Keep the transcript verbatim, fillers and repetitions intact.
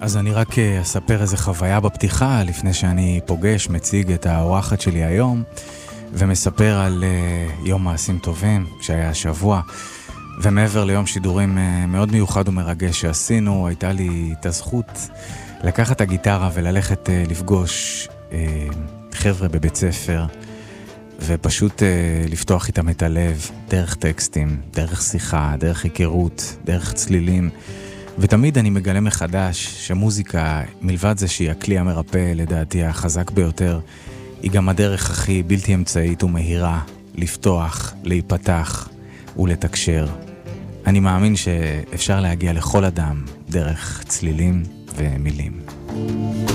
אז אני רק אספר איזה חוויה בפתיחה לפני שאני פוגש, מציג את האורחת שלי היום ומספר על uh, יום מעשים טובים שהיה השבוע. ומעבר ליום שידורים uh, מאוד מיוחד ומרגש שעשינו, הייתה לי את הזכות לקחת את הגיטרה וללכת uh, לפגוש uh, חבר'ה בבית ספר ופשוט uh, לפתוח איתם את הלב דרך טקסטים, דרך שיחה, דרך היכרות, דרך צלילים. ותמיד אני מגלה מחדש שמוזיקה, מלבד זה שהיא הכלי המרפא לדעתי החזק ביותר, היא גם הדרך הכי בלתי אמצעית ומהירה לפתוח, להיפתח ולתקשר. אני מאמין שאפשר להגיע לכל אדם דרך צלילים ומילים.